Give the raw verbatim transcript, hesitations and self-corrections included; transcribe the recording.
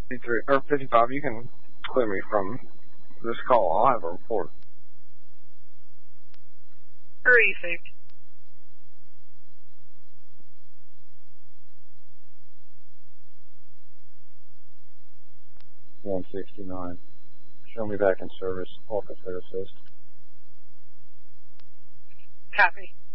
fifty-three, or fifty-five, you can clear me from this call. I'll have a report. Where are you, think? one sixty-nine. Show me back in service. Officer assist. Copy.